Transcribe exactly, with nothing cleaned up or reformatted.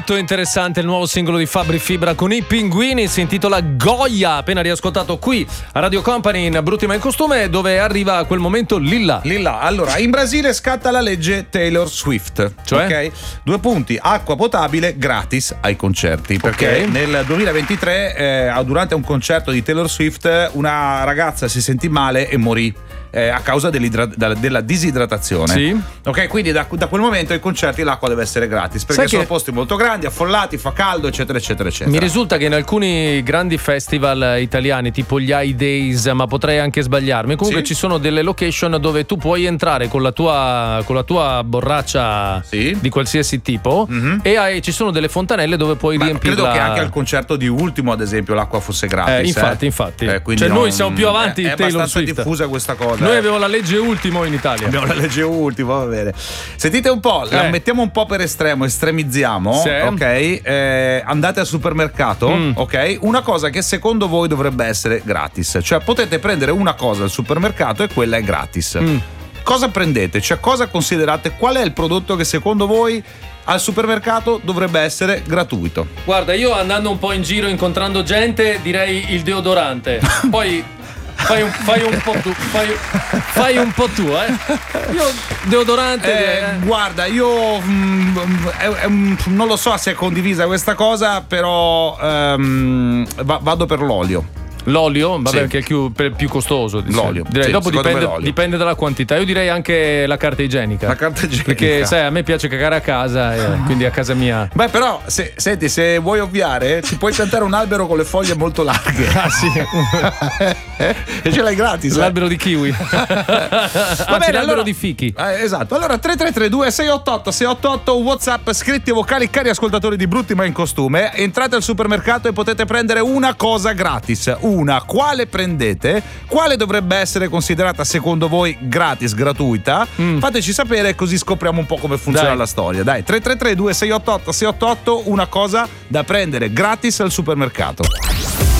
Molto interessante il nuovo singolo di Fabri Fibra con i Pinguini, si intitola Goya, appena riascoltato qui a Radio Company in Brutti ma in costume, dove arriva quel momento Lilla. Lilla, allora, in Brasile scatta la legge Taylor Swift, cioè? Ok? Due punti, acqua potabile gratis ai concerti, perché Ok. nel duemilaventitré eh, durante un concerto di Taylor Swift una ragazza si sentì male e morì. Eh, a causa dell'idra- della disidratazione. Sì. Ok, quindi da, da quel momento ai concerti l'acqua deve essere gratis, perché Sai sono che- posti molto grandi, affollati, fa caldo, eccetera, eccetera, eccetera. Mi risulta che in alcuni grandi festival italiani, tipo gli I Days, ma potrei anche sbagliarmi, comunque Sì. ci sono delle location dove tu puoi entrare con la tua, con la tua borraccia Sì. di qualsiasi tipo, Mhm. e hai- ci sono delle fontanelle dove puoi Ma riempirla. credo che anche al concerto di Ultimo, ad esempio, l'acqua fosse gratis. Eh, infatti, eh. infatti. Eh, quindi Cioè, non- noi siamo più avanti È, di è Taylor abbastanza Swift. diffusa questa cosa. Noi eh. abbiamo la legge Ultimo in Italia. Abbiamo la legge Ultimo, va bene. Sentite un po', la Eh. mettiamo un po' per estremo, estremizziamo, Sì. ok? Eh, andate al supermercato, Mm. ok? Una cosa che secondo voi dovrebbe essere gratis, cioè potete prendere una cosa al supermercato e quella è gratis. Mm. Cosa prendete? Cioè cosa considerate? Qual è il prodotto che secondo voi al supermercato dovrebbe essere gratuito? Guarda, io andando un po' in giro incontrando gente direi il deodorante. Poi fai un, fai un po' tu, fai, fai un po' tu, eh. Io deodorante Eh, eh. guarda, io mm, è- è un- non lo so se è condivisa questa cosa, però ehm, va- vado per l'olio. L'olio, vabbè, Sì. che è più, per- più costoso. di L'olio, solito. Direi, sì, dopo secondo me dipende, l'olio. dipende dalla quantità. Io direi anche la carta igienica. La carta igienica. Perché, sai, a me piace cagare a casa, e quindi a casa mia. Beh, però, se, senti, se vuoi ovviare, ti puoi piantare un albero con le foglie molto larghe. Ah, sì. E ce l'hai gratis. eh. L'albero di kiwi. Va Anzi, bene, l'albero allora- di fichi. Eh, esatto. Allora, tre tre tre due sei otto otto sei otto otto WhatsApp, scritti e vocali, cari ascoltatori di Brutti ma in costume. Entrate al supermercato e potete prendere una cosa gratis. Una. Quale prendete? Quale dovrebbe essere considerata secondo voi gratis, gratuita? Mm. Fateci sapere, così scopriamo un po' come funziona Dai. la storia. Dai, tre tre tre due sei otto otto sei otto otto, una cosa da prendere gratis al supermercato.